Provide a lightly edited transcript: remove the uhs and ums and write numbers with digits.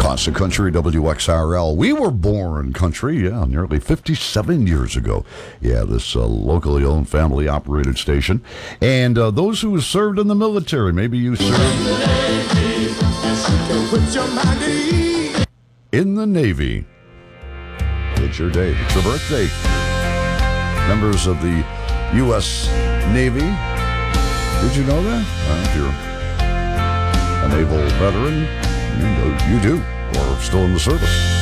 Classic Country, WXRL. We were born country, nearly 57 years ago. Yeah, this locally owned, family-operated station. And those who served in the military, maybe you served in the Navy. It's your day. It's your birthday. Members of the U.S. Navy. Did you know that? Well, if you're a naval veteran, you do, or still in the service.